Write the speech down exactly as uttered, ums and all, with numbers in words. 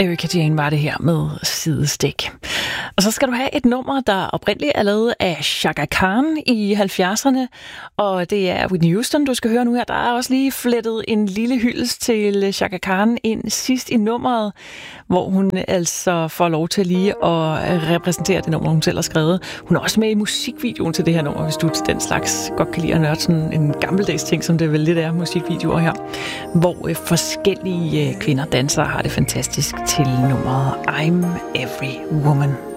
Erika Jane var det her med Sidestik. Og så skal du have et nummer, der oprindeligt er lavet af Chaka Khan i halvfjerdserne, og det er Whitney Houston, du skal høre nu her. Der er også lige flettet en lille hyldest til Chaka Khan ind sidst i nummeret, hvor hun altså får lov til lige at repræsentere det nummer, hun selv har skrevet. Hun er også med i musikvideoen til det her nummer, hvis du til den slags godt kan lide at nørde sådan en gammeldags ting, som det vel lidt er musikvideoer her, hvor forskellige kvinder, dansere, har det fantastisk til nummeret I'm Every Woman.